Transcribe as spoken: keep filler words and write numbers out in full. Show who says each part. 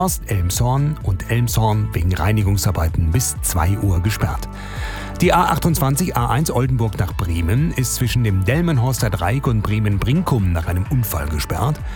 Speaker 1: Elmshorn und Elmshorn wegen Reinigungsarbeiten bis zwei Uhr gesperrt. Die A achtundzwanzig A eins Oldenburg nach Bremen ist zwischen dem Delmenhorster Dreieck und Bremen-Brinkum nach einem Unfall gesperrt.